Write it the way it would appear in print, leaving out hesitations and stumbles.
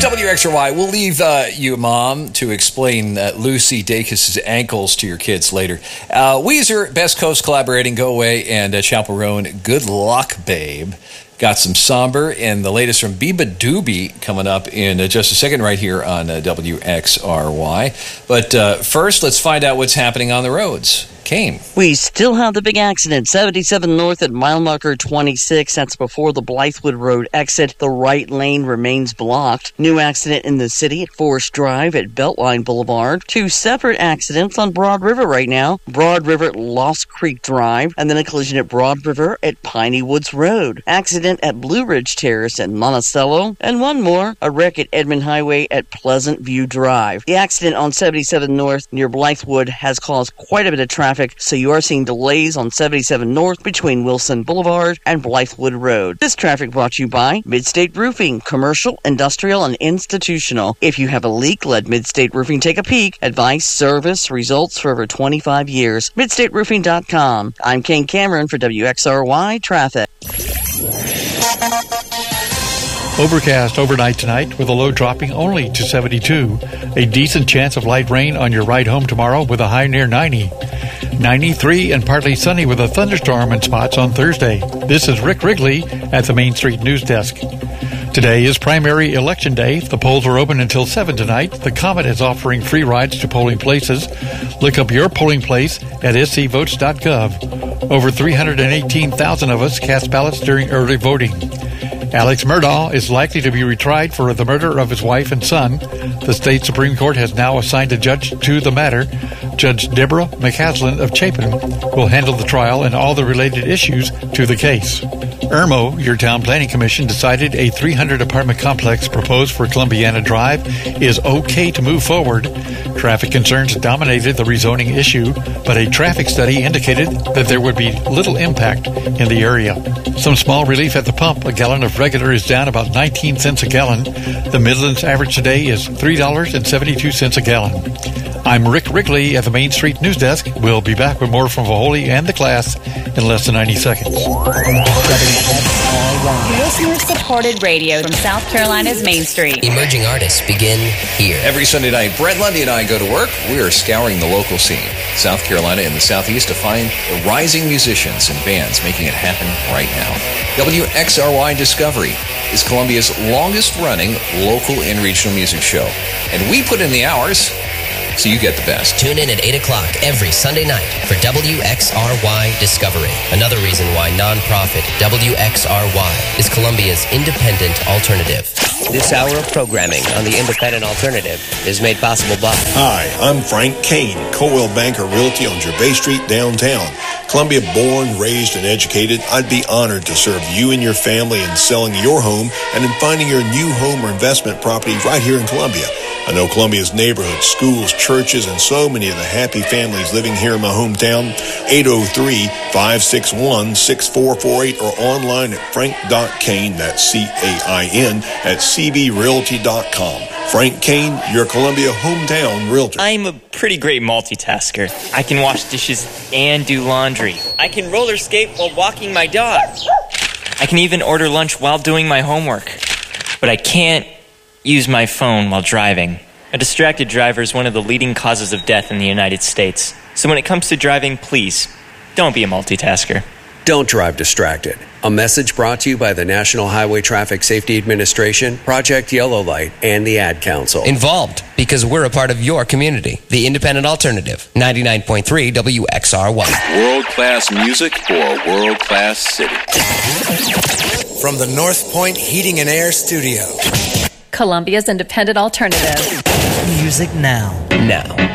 WXRY. We'll leave you, Mom, to explain Lucy Dacus' ankles to your kids later. Weezer, Best Coast collaborating Go Away, and Chaperone, Good Luck, Babe. Got some somber and the latest from Biba Doobie coming up in just a second right here on WXRY. But first, let's find out what's happening on the roads. Kane. We still have the big accident, 77 north at mile marker 26. That's before the Blythewood Road exit. The right lane remains blocked. New accident in the city at Forest Drive at Beltline Boulevard. Two separate accidents on Broad River right now. Broad River at Lost Creek Drive, and then a collision at Broad River at Piney Woods Road. Accident at Blue Ridge Terrace at Monticello, and one more, a wreck at Edmond Highway at Pleasant View Drive. The accident on 77 north near Blythewood has caused quite a bit of traffic, so you are seeing delays on 77 north between Wilson Boulevard and Blythewood Road. This traffic brought to you by Midstate Roofing, commercial, industrial, and institutional. If you have a leak, let Midstate Roofing take a peek. Advice, service, results for over 25 years. MidstateRoofing.com. I'm Kane Cameron for WXRY Traffic. Overcast overnight tonight with a low dropping only to 72. A decent chance of light rain on your ride home tomorrow with a high near 90. 93 and partly sunny with a thunderstorm in spots on Thursday. This is Rick Wrigley at the Main Street News Desk. Today is primary election day. The polls are open until 7 tonight. The Comet is offering free rides to polling places. Look up your polling place at scvotes.gov. Over 318,000 of us cast ballots during early voting. Alex Murdaugh is likely to be retried for the murder of his wife and son. The state Supreme Court has now assigned a judge to the matter. Judge Deborah McCaslin of Chapin will handle the trial and all the related issues to the case. IRMO, your town planning commission, decided a 300-apartment complex proposed for Columbiana Drive is okay to move forward. Traffic concerns dominated the rezoning issue, but a traffic study indicated that there would be little impact in the area. Some small relief at the pump. A gallon of regular is down about 19 cents a gallon. The Midlands average today is $3.72 a gallon. I'm Rick Wrigley at the Main Street News Desk. We'll be back with more from Vaholi and the class in less than 90 seconds. Listener-supported radio from South Carolina's Main Street. Emerging artists begin here. Every Sunday night, Brett Lundy and I go to work. We are scouring the local scene, South Carolina and the Southeast, to find the rising musicians and bands making it happen right now. WXRY Discovery is Columbia's longest-running local and regional music show. And we put in the hours so you get the best. Tune in at 8 o'clock every Sunday night for WXRY Discovery. Another reason why nonprofit WXRY is Columbia's independent alternative. This hour of programming on the Independent Alternative is made possible by... Hi, I'm Frank Kane, Coldwell Banker Realty on Gervais Street, downtown. Columbia born, raised, and educated, I'd be honored to serve you and your family in selling your home and in finding your new home or investment property right here in Columbia. I know Columbia's neighborhoods, schools, churches, and so many of the happy families living here in my hometown. 803-561-6448 or online at frank.kane, that's C-A-I-N, at cbrealty.com. Frank Kane, your Columbia hometown realtor. I'm a pretty great multitasker. I can wash dishes and do laundry. I can roller skate while walking my dog. I can even order lunch while doing my homework. But I can't use my phone while driving. A distracted driver is one of the leading causes of death in the United States. So when it comes to driving, please, don't be a multitasker. Don't drive distracted. A message brought to you by the National Highway Traffic Safety Administration, Project Yellow Light, and the Ad Council. Involved because we're a part of your community. The Independent Alternative, 99.3 WXRY. World-class music for a world-class city. From the North Point Heating and Air Studio. Columbia's Independent Alternative. Music now. Now.